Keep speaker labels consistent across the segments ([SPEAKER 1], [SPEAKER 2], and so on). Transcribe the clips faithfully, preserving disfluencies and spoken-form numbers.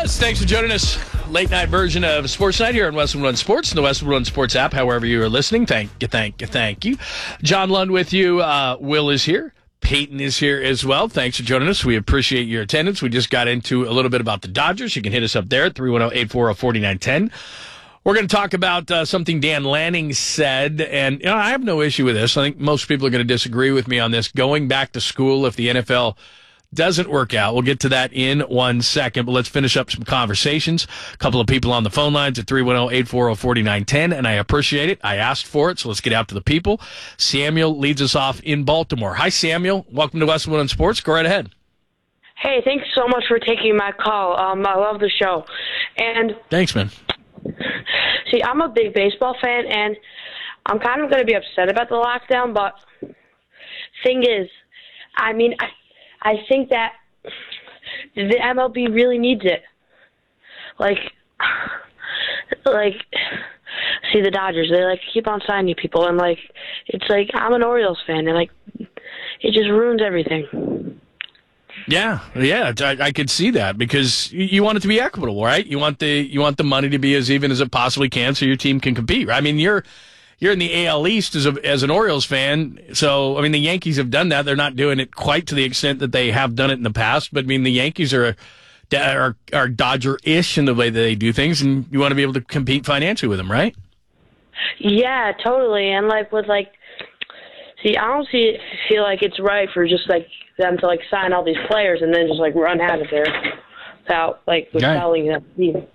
[SPEAKER 1] is. Thanks for joining us. Late night version of Sports Night here on Westwood One Sports and the Westwood One Sports app, however you are listening. Thank you, thank you, thank you. John Lund with you. Uh, Will is here. Peyton is here as well. Thanks for joining us. We appreciate your attendance. We just got into a little bit about the Dodgers. You can hit us up there at three one zero, eight four zero, four nine one zero. We're going to talk about uh, something Dan Lanning said, and you know, I have no issue with this. I think most people are going to disagree with me on this. Going back to school, if the N F L doesn't work out, we'll get to that in one second, but let's finish up some conversations. A couple of people on the phone lines at three one zero, eight four zero, four nine one zero, and I appreciate it. I asked for it, so let's get out to the people. Samuel leads us off in Baltimore. Hi, Samuel. Welcome to Westwood One Sports. Go right ahead.
[SPEAKER 2] Hey, thanks so much for taking my call. Um, I love the show. And
[SPEAKER 1] thanks, man.
[SPEAKER 2] See, I'm a big baseball fan, and I'm kind of going to be upset about the lockdown, but thing is, I mean, I, I think that the M L B really needs it. Like, like, see the Dodgers, they like keep on signing people, and like, it's like, I'm an Orioles fan, and like, it just ruins everything.
[SPEAKER 1] Yeah, yeah, I, I could see that because you want it to be equitable, right? You want the you want the money to be as even as it possibly can, so your team can compete. Right? I mean, you're you're in the A L East as a, as an Orioles fan, so I mean the Yankees have done that. They're not doing it quite to the extent that they have done it in the past, but I mean the Yankees are are are Dodger-ish in the way that they do things, and you want to be able to compete financially with them, right?
[SPEAKER 2] Yeah, totally. And like with like, see, I don't see feel like it's right for just like them to like sign all these players and then just like run out of there without like with
[SPEAKER 1] right.
[SPEAKER 2] selling them.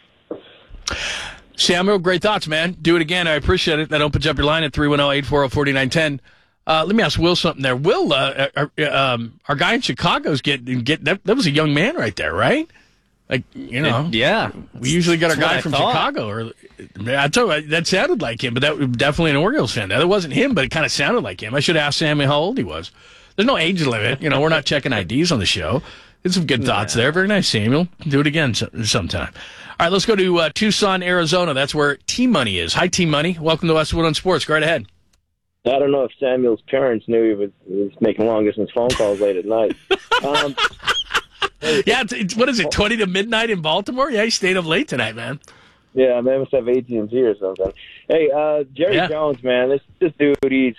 [SPEAKER 1] Samuel, great thoughts, man. Do it again. I appreciate it. That opens up your line at three one zero, eight four zero, four nine one zero. Uh, let me ask Will something there. Will, uh, our, um, our guy in Chicago's getting get that, that was a young man right there, right? Like, you know,
[SPEAKER 3] it, yeah.
[SPEAKER 1] We usually got our guy from
[SPEAKER 3] thought.
[SPEAKER 1] Chicago. Or I told you that sounded like him, but that was definitely an Orioles fan. That wasn't him, but it kind of sounded like him. I should have asked Samuel how old he was. There's no age limit. You know, we're not checking I Ds on the show. There's some good thoughts yeah. there. Very nice, Samuel. Do it again sometime. All right, let's go to uh, Tucson, Arizona. That's where T-Money is. Hi, T-Money. Welcome to Westwood on Sports. Go right ahead.
[SPEAKER 4] I don't know if Samuel's parents knew he was, he was making long-distance phone calls late at night. Um,
[SPEAKER 1] yeah, it's, it's, what is it, twenty to midnight in Baltimore? Yeah, he stayed up late tonight, man.
[SPEAKER 4] Yeah, I must have A T and T or something. Hey, uh, Jerry yeah. Jones, man, this this dude, he's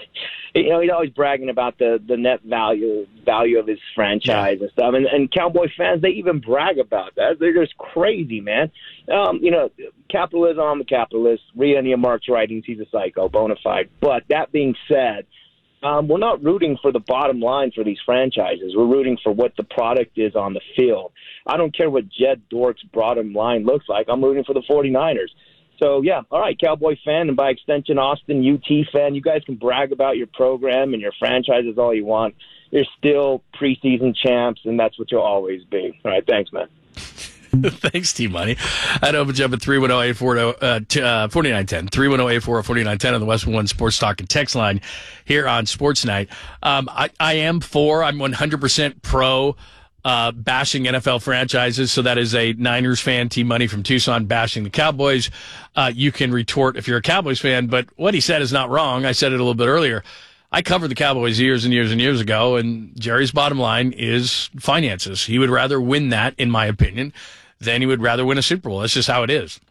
[SPEAKER 4] you know he's always bragging about the, the net value value of his franchise yeah. and stuff. And, and Cowboy fans, they even brag about that. They're just crazy, man. Um, you know, capitalism, I'm a capitalist. Read any of Mark's writings, he's a psycho, bona fide. But that being said, um, we're not rooting for the bottom line for these franchises. We're rooting for what the product is on the field. I don't care what Jed Dork's bottom line looks like. I'm rooting for the 49ers. So, yeah, all right, Cowboy fan, and by extension, Austin, U T fan, you guys can brag about your program and your franchises all you want. You're still preseason champs, and that's what you'll always be. All right, thanks, man.
[SPEAKER 1] Thanks, T-Money. I'd open you up at three one zero, eight four zero, four nine one zero, three one zero, eight four zero, four nine one zero on the Westwood One Sports Talk and text line here on Sports Night. Um, I, I am for, I'm one hundred percent pro uh, bashing N F L franchises, so that is a Niners fan, T-Money from Tucson, bashing the Cowboys. Uh, you can retort if you're a Cowboys fan, but what he said is not wrong. I said it a little bit earlier. I covered the Cowboys years and years and years ago, and Jerry's bottom line is finances. He would rather win that, in my opinion, than he would rather win a Super Bowl. That's just how it is.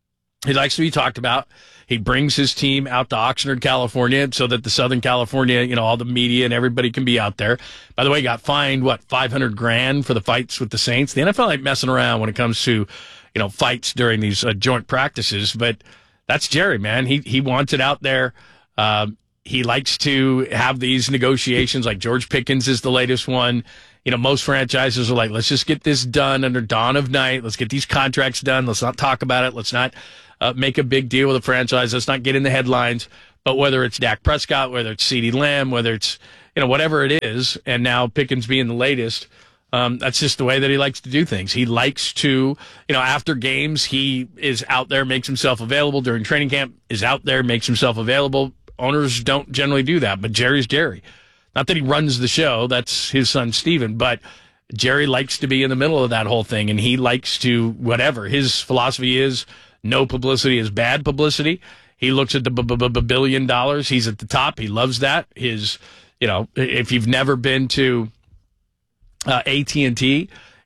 [SPEAKER 1] He likes to be talked about. He brings his team out to Oxnard, California, so that the Southern California, you know, all the media and everybody can be out there. By the way, he got fined, what, five hundred grand for the fights with the Saints? The N F L ain't messing around when it comes to, you know, fights during these uh, joint practices, but that's Jerry, man. He, he wants it out there. Um, He likes to have these negotiations, like George Pickens is the latest one. You know, most franchises are like, let's just get this done under dawn of night. Let's get these contracts done. Let's not talk about it. Let's not uh, make a big deal with the franchise. Let's not get in the headlines. But whether it's Dak Prescott, whether it's CeeDee Lamb, whether it's, you know, whatever it is, and now Pickens being the latest, um, that's just the way that he likes to do things. He likes to, you know, after games, he is out there, makes himself available during training camp, is out there, makes himself available. Owners don't generally do that, but Jerry's Jerry. Not that he runs the show, that's his son Steven, but Jerry likes to be in the middle of that whole thing, and he likes to, whatever. His philosophy is no publicity is bad publicity. He looks at the b- b- b- billion dollars. He's at the top. He loves that. His, you know, if you've never been to uh, A T and T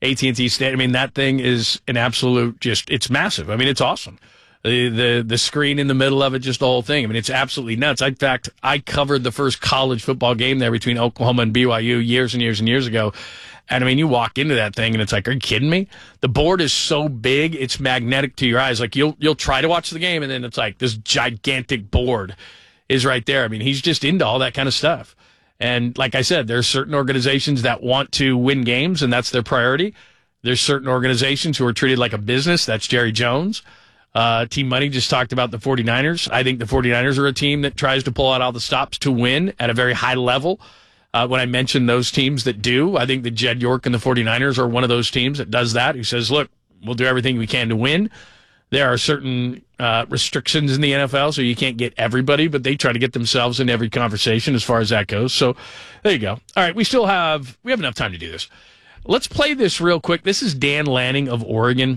[SPEAKER 1] A T and T Stadium. I mean, that thing is an absolute just, it's massive. I mean, it's awesome. The, the the screen in the middle of it, just the whole thing. I mean, it's absolutely nuts. In fact, I covered the first college football game there between Oklahoma and B Y U years and years and years ago. And I mean, you walk into that thing and it's like, are you kidding me? The board is so big, it's magnetic to your eyes. Like you'll you'll try to watch the game and then it's like this gigantic board is right there. I mean, he's just into all that kind of stuff. And like I said, there's certain organizations that want to win games and that's their priority. There's certain organizations who are treated like a business. That's Jerry Jones. Uh, Team Money just talked about the 49ers. I think the 49ers are a team that tries to pull out all the stops to win at a very high level. Uh, when I mentioned those teams that do, I think that Jed York and the 49ers are one of those teams that does that, who says, look, we'll do everything we can to win. There are certain uh, restrictions in the N F L, so you can't get everybody, but they try to get themselves in every conversation as far as that goes. So there you go. All right, we still have, we have enough time to do this. Let's play this real quick. This is Dan Lanning of Oregon.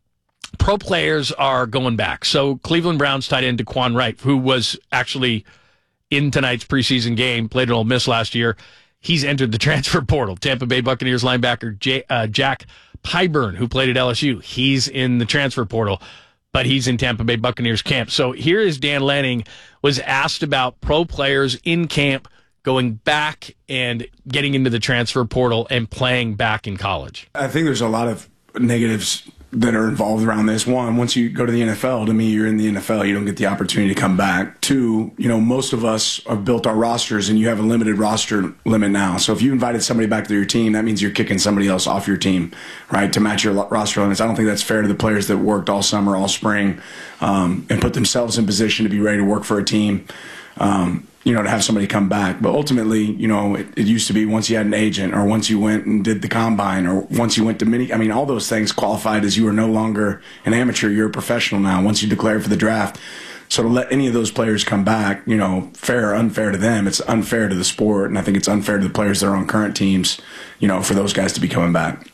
[SPEAKER 1] Pro players are going back. So Cleveland Browns tight end Daquan Wright, who was actually in tonight's preseason game, played at Ole Miss last year. He's entered the transfer portal. Tampa Bay Buccaneers linebacker J, uh, Jack Pyburn, who played at L S U, he's in the transfer portal, but he's in Tampa Bay Buccaneers camp. So here is Dan Lanning was asked about pro players in camp going back and getting into the transfer portal and playing back in college.
[SPEAKER 3] I think there's a lot of negatives that are involved around this. One, once you go to the N F L, to me, you're in the N F L. You don't get the opportunity to come back. Two, you know, most of us have built our rosters, and you have a limited roster limit now. So if you invited somebody back to your team, that means you're kicking somebody else off your team, right, to match your roster limits. I don't think that's fair to the players that worked all summer, all spring, um, and put themselves in position to be ready to work for a team. Um, you know, to have somebody come back. But ultimately, you know, it, it used to be once you had an agent or once you went and did the combine or once you went to mini, I mean, all those things qualified as you are no longer an amateur, you're a professional now once you declare for the draft. So to let any of those players come back, you know, fair or unfair to them, it's unfair to the sport. And I think it's unfair to the players that are on current teams, you know, for those guys to be coming back.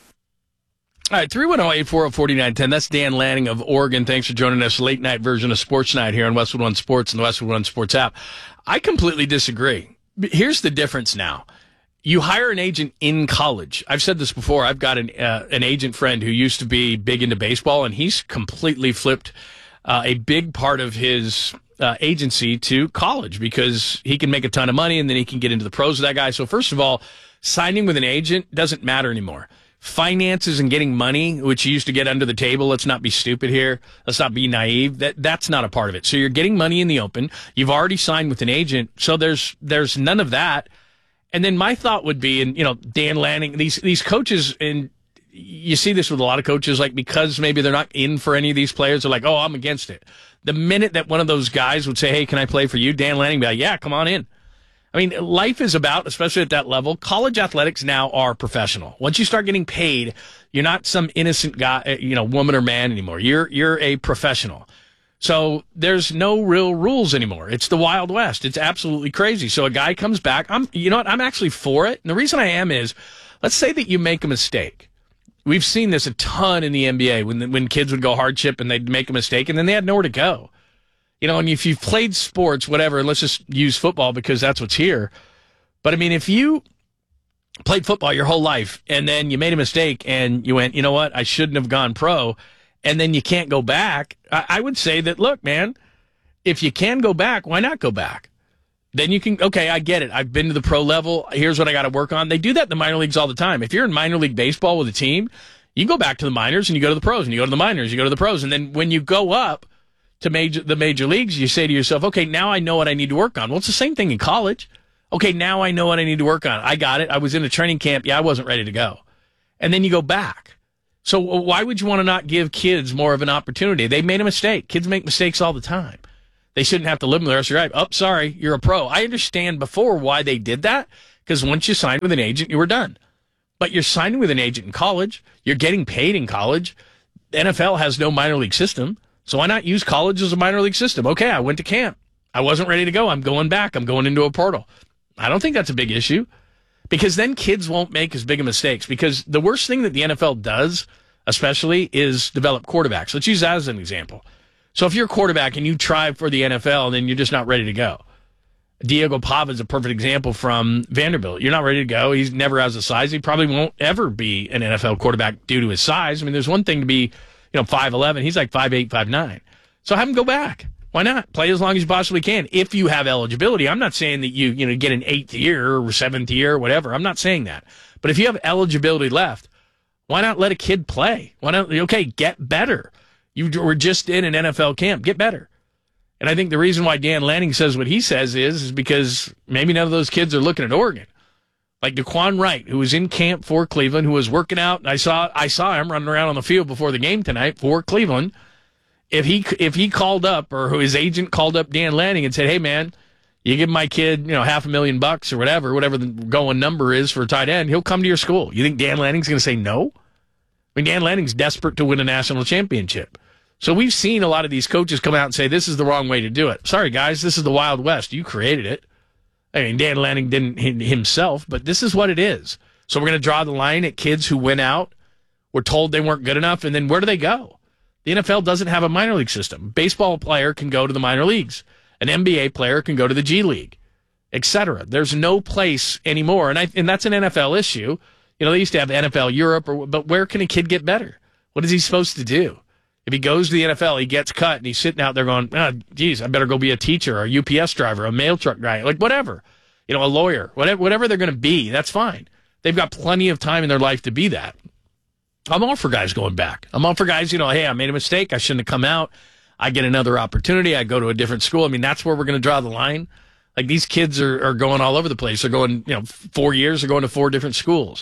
[SPEAKER 1] All right, three one zero, eight four zero, four nine one zero. That's Dan Lanning of Oregon. Thanks for joining us. Late night version of Sports Night here on Westwood One Sports and the Westwood One Sports app. I completely disagree. Here's the difference now. You hire an agent in college. I've said this before. I've got an uh, an agent friend who used to be big into baseball, and he's completely flipped uh, a big part of his uh, agency to college because he can make a ton of money, and then he can get into the pros with that guy. So first of all, signing with an agent doesn't matter anymore. Finances and getting money, which you used to get under the table, let's not be stupid here. Let's not be naive. That that's not a part of it. So you're getting money in the open. You've already signed with an agent. So there's there's none of that. And then my thought would be, and you know, Dan Lanning, these these coaches, and you see this with a lot of coaches, like because maybe they're not in for any of these players, they're like, oh, I'm against it. The minute that one of those guys would say, hey, can I play for you? Dan Lanning would be like, yeah, come on in. I mean, life is about, especially at that level, college athletics now are professional. Once you start getting paid, you're not some innocent guy, you know, woman or man anymore. You're you're a professional. So there's no real rules anymore. It's the Wild West. It's absolutely crazy. So a guy comes back. I'm, you know what? I'm actually for it. And the reason I am is, let's say that you make a mistake. We've seen this a ton in the N B A when when kids would go hardship and they'd make a mistake and then they had nowhere to go. You know, and if you've played sports, whatever, and let's just use football because that's what's here. But, I mean, if you played football your whole life and then you made a mistake and you went, you know what, I shouldn't have gone pro, and then you can't go back, I, I would say that, look, man, if you can go back, why not go back? Then you can, okay, I get it. I've been to the pro level. Here's what I got to work on. They do that in the minor leagues all the time. If you're in minor league baseball with a team, you go back to the minors and you go to the pros, and you go to the minors, you go to the pros. And then when you go up to major, the major leagues, you say to yourself, okay, now I know what I need to work on. Well, it's the same thing in college. Okay, now I know what I need to work on. I got it. I was in a training camp. Yeah, I wasn't ready to go. And then you go back. So why would you want to not give kids more of an opportunity? They made a mistake. Kids make mistakes all the time. They shouldn't have to live with the rest of their life. Oh, sorry, you're a pro. I understand before why they did that, because once you signed with an agent, you were done. But you're signing with an agent in college. You're getting paid in college. The N F L has no minor league system. So why not use college as a minor league system? Okay, I went to camp. I wasn't ready to go. I'm going back. I'm going into a portal. I don't think that's a big issue because then kids won't make as big of mistakes, because the worst thing that the N F L does, especially, is develop quarterbacks. Let's use that as an example. So if you're a quarterback and you try for the N F L and then you're just not ready to go, Diego Pava is a perfect example from Vanderbilt. You're not ready to go. He never has the size. He probably won't ever be an N F L quarterback due to his size. I mean, there's one thing to be, you know, five eleven. He's like five eight, five nine. So have him go back. Why not? Play as long as you possibly can if you have eligibility. I'm not saying that you, you know, get an eighth year or seventh year or whatever. I'm not saying that. But if you have eligibility left, why not let a kid play? Why not, okay, get better. You were just in an N F L camp. Get better. And I think the reason why Dan Lanning says what he says is, is because maybe none of those kids are looking at Oregon. Like Daquan Wright, who was in camp for Cleveland, who was working out. I saw I saw him running around on the field before the game tonight for Cleveland. If he if he called up, or his agent called up Dan Lanning and said, hey, man, you give my kid, you know, half a million bucks or whatever, whatever the going number is for a tight end, he'll come to your school. You think Dan Lanning's going to say no? I mean, Dan Lanning's desperate to win a national championship. So we've seen a lot of these coaches come out and say, this is the wrong way to do it. Sorry, guys, this is the Wild West. You created it. I mean, Dan Lanning didn't himself, but this is what it is. So we're going to draw the line at kids who went out, were told they weren't good enough, and then where do they go? The N F L doesn't have a minor league system. Baseball player can go to the minor leagues. An N B A player can go to the G League, et cetera. There's no place anymore, and I, and that's an N F L issue. You know, they used to have N F L Europe, or, but where can a kid get better? What is he supposed to do? If he goes to the N F L, he gets cut, and he's sitting out there going, oh, geez, I better go be a teacher, or a U P S driver, a mail truck guy, like whatever. You know, a lawyer, whatever, whatever they're going to be, that's fine. They've got plenty of time in their life to be that. I'm all for guys going back. I'm all for guys, you know, hey, I made a mistake. I shouldn't have come out. I get another opportunity. I go to a different school. I mean, that's where we're going to draw the line. Like, these kids are, are going all over the place. They're going, you know, four years, they're going to four different schools.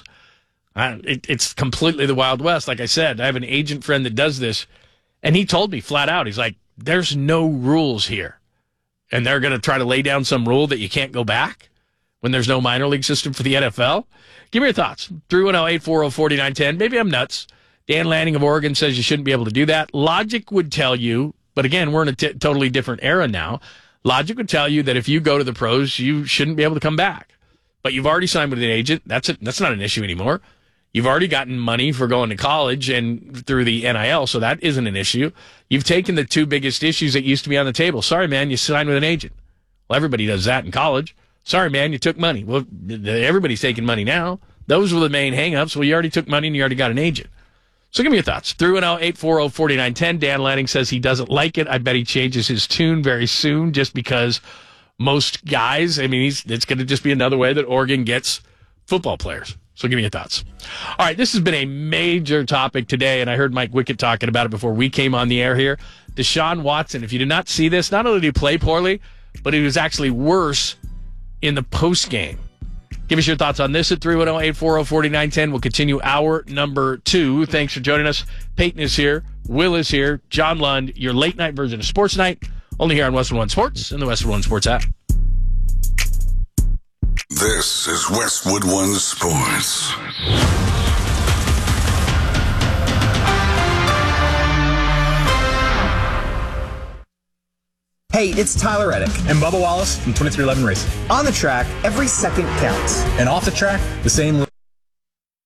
[SPEAKER 1] I, it, it's completely the Wild West. Like I said, I have an agent friend that does this. And he told me flat out, he's like, there's no rules here. And they're going to try to lay down some rule that you can't go back when there's no minor league system for the N F L. Give me your thoughts. three one zero, eight four zero, four nine one zero. Maybe I'm nuts. Dan Lanning of Oregon says you shouldn't be able to do that. Logic would tell you, but again, we're in a t- totally different era now. Logic would tell you that if you go to the pros, you shouldn't be able to come back. But you've already signed with an agent. That's a, that's not an issue anymore. You've already gotten money for going to college and through the N I L, so that isn't an issue. You've taken the two biggest issues that used to be on the table. Sorry, man, you signed with an agent. Well, everybody does that in college. Sorry, man, you took money. Well, everybody's taking money now. Those were the main hang-ups. Well, you already took money and you already got an agent. So give me your thoughts. three one zero, eight four zero, four nine one zero. Dan Lanning says he doesn't like it. I bet he changes his tune very soon just because most guys, I mean, he's, it's going to just be another way that Oregon gets football players. So give me your thoughts. All right, this has been a major topic today, and I heard Mike Wickett talking about it before we came on the air here. Deshaun Watson, if you did not see this, not only did he play poorly, but he was actually worse in the postgame. Give us your thoughts on this at three one zero, eight four zero, four nine one zero. We'll continue hour number two. Thanks for joining us. Peyton is here. Will is here. John Lund, your late-night version of Sports Night, only here on Westwood One Sports and the Westwood One Sports app.
[SPEAKER 5] This is Westwood One Sports.
[SPEAKER 6] Hey, it's Tyler Reddick
[SPEAKER 7] and Bubba Wallace from twenty-three eleven Racing.
[SPEAKER 6] On the track, every second counts.
[SPEAKER 7] And off the track, the same